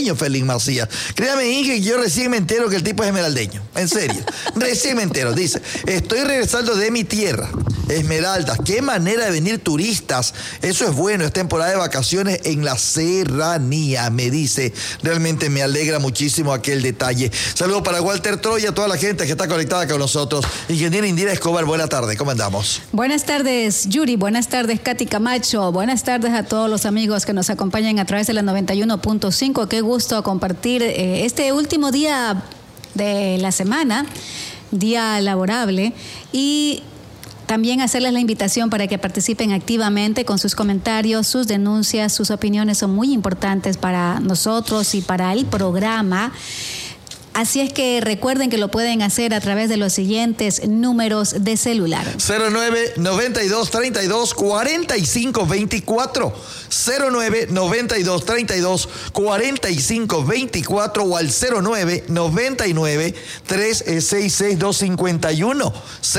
esmeraldeño, Félix Macías. Créame, Inge, que yo recién me entero que el tipo es esmeraldeño. En serio. Recién me entero. Dice, estoy regresando de mi tierra, Esmeraldas. Qué manera de venir turistas. Eso es bueno, es temporada de vacaciones en la serranía, me dice. Realmente me alegra muchísimo aquel detalle. Saludos para Walter Troya, toda la gente que está conectada con nosotros. Ingeniera Indira Escobar, buena tarde, ¿cómo andamos? Buenas tardes, Yuri. Buenas tardes, Katy Camacho. Buenas tardes a todos los amigos que nos acompañan a través de la 91.5. Qué gusto compartir este último día de la semana, día laborable, y también hacerles la invitación para que participen activamente con sus comentarios, sus denuncias, sus opiniones son muy importantes para nosotros y para el programa. Así es que recuerden que lo pueden hacer a través de los siguientes números de celular. 0992324524, 0992324524 o al 0999366251,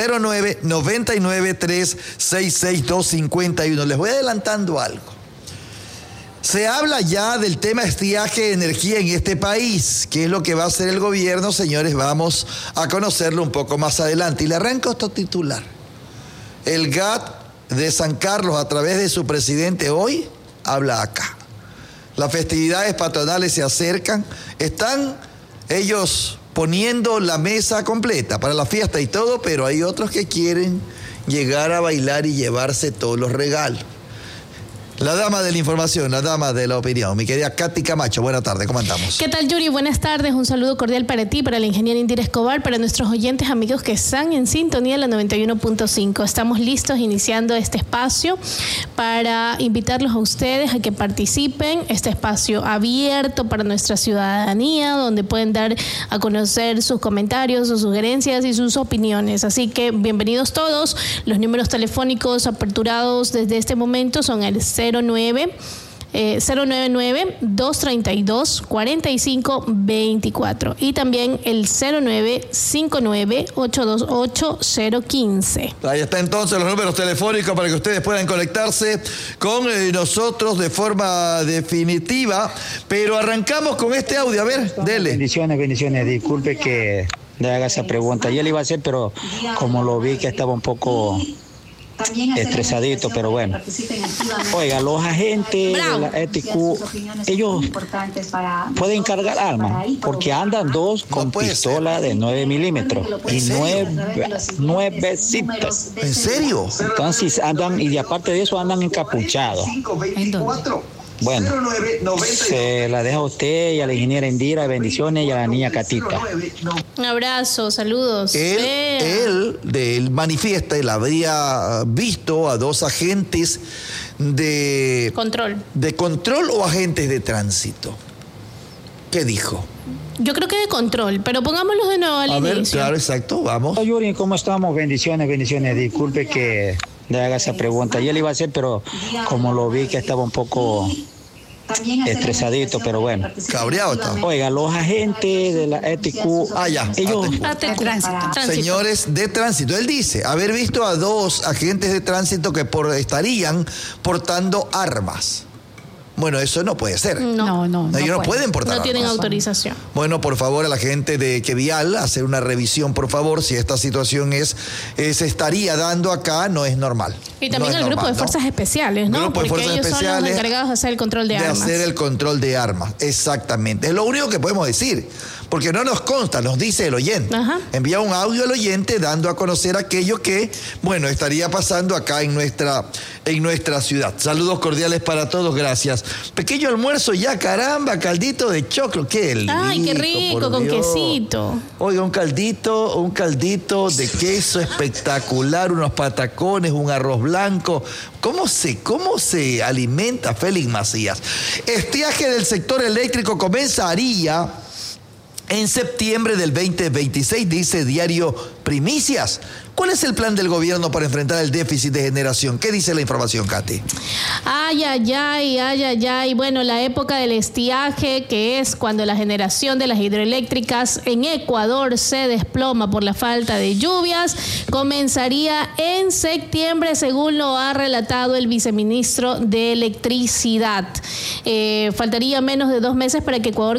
0999366251. Les voy adelantando algo. Se habla ya del tema estiaje de energía en este país. ¿Qué es lo que va a hacer el gobierno, señores? Vamos a conocerlo un poco más adelante. Y le arranco este titular. El GAT de San Carlos, a través de su presidente hoy, habla acá. Las festividades patronales se acercan. Están ellos poniendo la mesa completa para la fiesta y todo, pero hay otros que quieren llegar a bailar y llevarse todos los regalos. La dama de la información, la dama de la opinión, mi querida Katy Camacho, buenas tardes, ¿cómo andamos? ¿Qué tal, Yuri? Buenas tardes, un saludo cordial para ti, para la ingeniera Indira Escobar, para nuestros oyentes amigos que están en sintonía de la 91.5. Estamos listos iniciando este espacio para invitarlos a ustedes a que participen, este espacio abierto para nuestra ciudadanía, donde pueden dar a conocer sus comentarios, sus sugerencias y sus opiniones. Así que bienvenidos todos. Los números telefónicos aperturados desde este momento son el 099-232-4524 y también el 0959-828-015. Ahí está entonces los números telefónicos para que ustedes puedan conectarse con nosotros de forma definitiva, pero arrancamos con este audio, a ver, dele. Bendiciones, disculpe que le haga esa pregunta. Yo le iba a hacer, pero como lo vi que estaba un poco estresadito, pero bueno. Oiga, los agentes de la ETQ, ellos pueden cargar armas, porque andan dos con pistola de 9 milímetros y nuevecitas. ¿En serio? Entonces andan, y aparte de eso andan encapuchados. Bueno, se la deja a usted y a la ingeniera Indira, bendiciones, y a la niña Catita. Un abrazo, saludos. Él manifiesta, él habría visto a dos agentes de control o agentes de tránsito. ¿Qué dijo? Yo creo que de control, pero pongámoslos de nuevo al inicio. A ver, claro, exacto, vamos. Hola, Yuri, ¿cómo estamos? Bendiciones. Disculpe que le haga esa pregunta. Yo le iba a hacer, pero como lo vi que estaba un poco estresadito, pero bueno. Cabreado está. Oiga, los agentes de la ETQ, ellos... Tránsito. Señores de tránsito. Él dice haber visto a dos agentes de tránsito que estarían portando armas. Bueno, eso no puede ser. No ellos no pueden portar armas. No tienen autorización. Bueno, por favor, a la gente de Quevial, hacer una revisión, por favor, si esta situación se estaría dando acá, no es normal. Y también el grupo de fuerzas especiales, ¿no? Porque ellos son los encargados de hacer el control de armas. De hacer el control de armas, exactamente. Es lo único que podemos decir, porque no nos consta, nos dice el oyente. Ajá. Envía un audio al oyente dando a conocer aquello que, bueno, estaría pasando acá en nuestra ciudad. Saludos cordiales para todos, gracias. Pequeño almuerzo ya, caramba, caldito de choclo, qué lindo. Ay, qué rico, con quesito. Oiga, un caldito de queso espectacular, unos patacones, un arroz blanco. ¿Cómo se alimenta Félix Macías? Estiaje del sector eléctrico comenzaría en septiembre del 2026, dice Diario Primicias. ¿Cuál es el plan del gobierno para enfrentar el déficit de generación? ¿Qué dice la información, Katy? Ay. Bueno, la época del estiaje, que es cuando la generación de las hidroeléctricas en Ecuador se desploma por la falta de lluvias, comenzaría en septiembre, según lo ha relatado el viceministro de Electricidad. Faltaría menos de 2 meses para que Ecuador